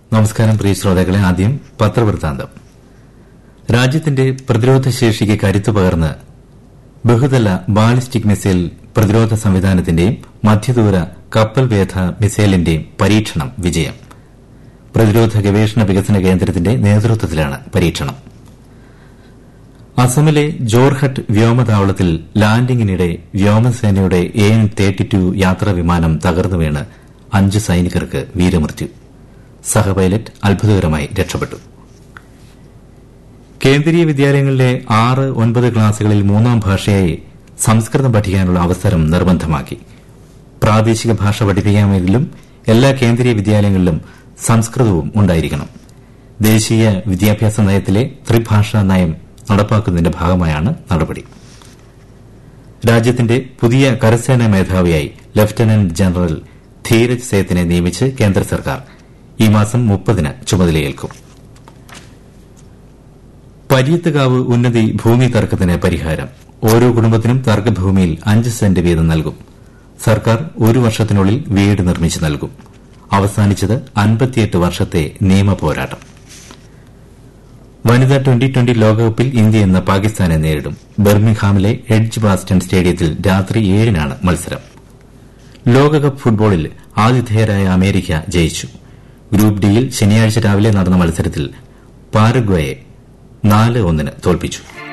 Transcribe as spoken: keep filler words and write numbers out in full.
നമസ്കാരം പ്രിയ ശ്രോതാക്കളെ. ആദ്യം പത്രവൃത്താന്തം. രാജ്യത്തിന്റെ പ്രതിരോധ ശേഷിക്ക് കരുത്തു പകർന്ന് ബഹുതല ബാലിസ്റ്റിക് മിസൈൽ പ്രതിരോധ സംവിധാനത്തിന്റെയും മധ്യദൂര കപ്പൽ വേധ മിസൈലിന്റെയും പരീക്ഷണം വിജയം. പ്രതിരോധ ഗവേഷണ വികസന കേന്ദ്രത്തിന്റെ നേതൃത്വത്തിലാണ് പരീക്ഷണം. അസമിലെ ജോർഹട്ട് വ്യോമതാവളത്തിൽ ലാൻഡിംഗിനിടെ വ്യോമസേനയുടെ എ എൻ തേർട്ടി ടു യാത്രാ വിമാനം തകർന്നു വീണ് അഞ്ച് സൈനികർക്ക് വീരമൃത്യു. സഹ പൈലറ്റ് അത്ഭുതകരമായി രക്ഷപ്പെട്ടു. കേന്ദ്രീയ വിദ്യാലയങ്ങളിലെ ആറ് ഒൻപത് ക്ലാസുകളിൽ മൂന്നാം ഭാഷയായി സംസ്കൃതം പഠിക്കാനുള്ള അവസരം നിർബന്ധമാക്കി. പ്രാദേശിക ഭാഷ പഠിപ്പിക്കാമെങ്കിലും എല്ലാ കേന്ദ്രീയ വിദ്യാലയങ്ങളിലും സംസ്കൃതവും ഉണ്ടായിരിക്കണം. ദേശീയ വിദ്യാഭ്യാസ നയത്തിലെ ത്രിഭാഷാ നയം നടപ്പാക്കുന്നതിന്റെ ഭാഗമായാണ് നടപടി. രാജ്യത്തിന്റെ പുതിയ കരസേനാ മേധാവിയായി ലഫ്റ്റനന്റ് ജനറൽ ധീരജ് സേത്തിനെ നിയമിച്ച് കേന്ദ്ര സർക്കാർ ഈ മാസം മുപ്പതിന് ചുമതലയേൽക്കും. പര്യത്തുകാവ് ഉന്നതി ഭൂമി തർക്കത്തിന് പരിഹാരം. ഓരോ കുടുംബത്തിനും തർക്കഭൂമിയിൽ അഞ്ച് സെന്റ് വീതം നൽകും. സർക്കാർ ഒരു വർഷത്തിനുള്ളിൽ വീട് നിർമ്മിച്ചു നൽകും. അവസാനിച്ചത് അൻപത്തിയെട്ട് വർഷത്തെ നിയമ പോരാട്ടം. വനിതാ ട്വന്റി ട്വന്റി ലോകകപ്പിൽ ഇന്ത്യ ഇന്ന് പാകിസ്ഥാനെ നേരിടും. ബർമിംഗ്ഹാമിലെ എഡ്ജ് ബാസ്റ്റൺ സ്റ്റേഡിയത്തിൽ രാത്രി ഏഴിനാണ് മത്സരം. ലോകകപ്പ് ഫുട്ബോളിൽ ആതിഥേയരായ അമേരിക്ക ജയിച്ചു. ഗ്രൂപ്പ് ഡിയിൽ ശനിയാഴ്ച രാവിലെ നടന്ന മത്സരത്തിൽ പാരഗ്വയെ നാല് ഒന്നിന് തോൽപ്പിച്ചു.